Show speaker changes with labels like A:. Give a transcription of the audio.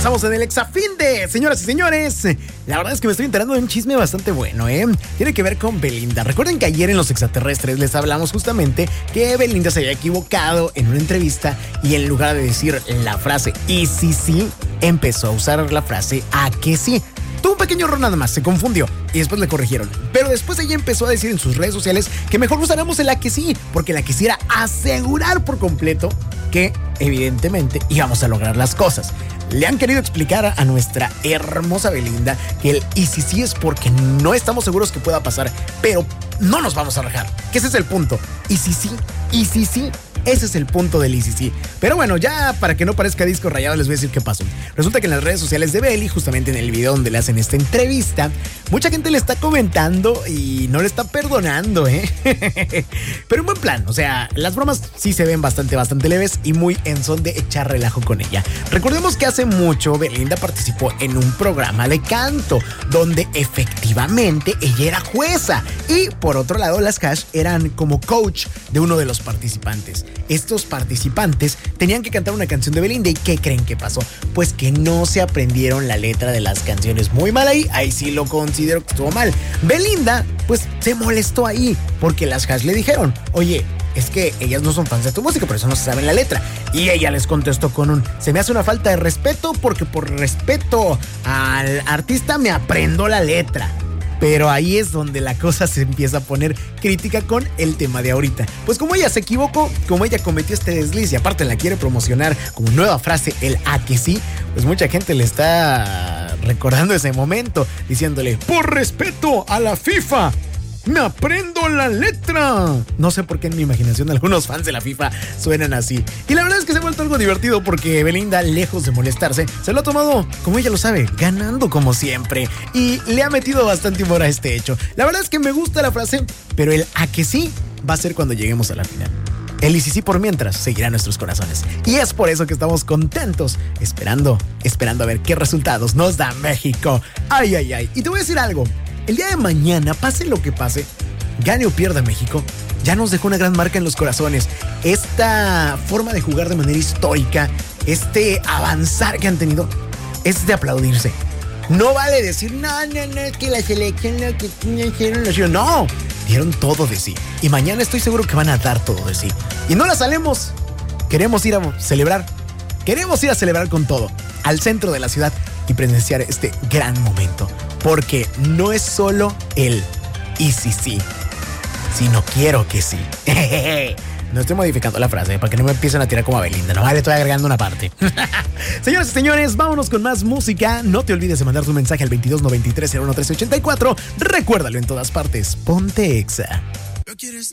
A: estamos en el Exafinde, señoras y señores. La verdad es que me estoy enterando de un chisme bastante bueno, Tiene que ver con Belinda. Recuerden que ayer en Los Extraterrestres les hablamos justamente que Belinda se había equivocado en una entrevista y en lugar de decir la frase "y sí", empezó a usar la frase "a que sí". Tuvo un pequeño error nada más, se confundió y después le corrigieron. Pero después ella empezó a decir en sus redes sociales que mejor usáramos el "a que sí", porque la que sí era asegurar por completo que evidentemente íbamos a lograr las cosas. Le han querido explicar a nuestra hermosa Belinda que el "y sí" es porque no estamos seguros que pueda pasar, pero no nos vamos a rajar, que ese es el punto. Y sí, ese es el punto del "y sí". Pero bueno, ya para que no parezca disco rayado les voy a decir qué pasó. Resulta que en las redes sociales de Beli, justamente en el video donde le hacen esta entrevista, mucha gente le está comentando y no le está perdonando, Pero en buen plan, o sea, las bromas sí se ven bastante leves y muy en son de echar relajo con ella. Recordemos que hace mucho Belinda participó en un programa de canto donde efectivamente ella era jueza y por otro lado las Hash eran como coach de uno de los participantes. Estos participantes tenían que cantar una canción de Belinda y ¿qué creen que pasó? Pues que no se aprendieron la letra de las canciones. Muy mal ahí sí lo considero que estuvo mal. Belinda pues se molestó ahí porque las Hash le dijeron: oye, es que ellas no son fans de tu música, por eso no se saben la letra. Y ella les contestó con un: se me hace una falta de respeto porque por respeto al artista me aprendo la letra. Pero ahí es donde la cosa se empieza a poner crítica con el tema de ahorita. Pues como ella se equivocó, como ella cometió este desliz y aparte la quiere promocionar como nueva frase el "a que sí", pues mucha gente le está recordando ese momento diciéndole: por respeto a la FIFA, ¡me aprendo la letra! No sé por qué en mi imaginación algunos fans de la FIFA suenan así. Y la verdad es que se ha vuelto algo divertido porque Belinda, lejos de molestarse, se lo ha tomado, como ella lo sabe, ganando como siempre. Y le ha metido bastante humor a este hecho. La verdad es que me gusta la frase, pero el "a que sí" va a ser cuando lleguemos a la final. El "y sí" por mientras seguirá en nuestros corazones. Y es por eso que estamos contentos, esperando a ver qué resultados nos da México. Ay. Y te voy a decir algo. El día de mañana, pase lo que pase, gane o pierda México, ya nos dejó una gran marca en los corazones. Esta forma de jugar de manera histórica, este avanzar que han tenido, es de aplaudirse. No vale decir, no, es que la selección no, que no hicieron. No, dieron todo de sí. Y mañana estoy seguro que van a dar todo de sí. Y no la salemos. Queremos ir a celebrar. Queremos ir a celebrar con todo, al centro de la ciudad y presenciar este gran momento. Porque no es solo el "y sí", sino quiero que sí. No estoy modificando la frase para que no me empiecen a tirar como a Belinda. No, le estoy agregando una parte. Señoras y señores, vámonos con más música. No te olvides de mandar tu mensaje al 2293-011384. Recuérdalo en todas partes. Ponte Exa.
B: No quieres